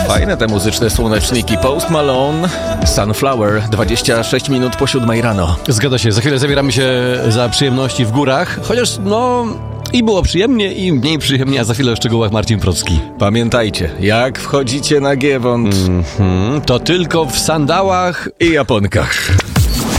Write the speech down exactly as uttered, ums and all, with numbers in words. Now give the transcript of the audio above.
Fajne te muzyczne słoneczniki. Post Malone, Sunflower, dwadzieścia sześć minut po siódmej rano. Zgadza się, za chwilę zabieramy się za przyjemności w górach, chociaż no i było przyjemnie i mniej przyjemnie, a za chwilę o szczegółach Marcin Procki. Pamiętajcie, jak wchodzicie na Giewont, Mm-hmm, to tylko w sandałach i japonkach.